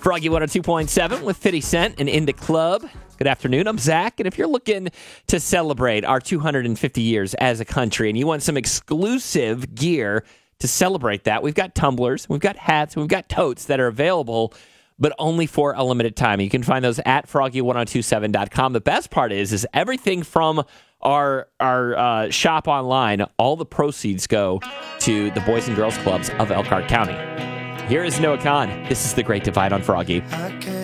Froggy 102.7 with 50 Cent and In the Club. Good afternoon. I'm Zach. And if you're looking to celebrate our 250 years as a country and you want some exclusive gear to celebrate that, we've got tumblers, we've got hats, we've got totes that are available, but only for a limited time. You can find those at froggy1027.com. The best part is everything from our shop online, all the proceeds go to the Boys and Girls Clubs of Elkhart County. Here is Noah Khan. This is The Great Divide on Froggy.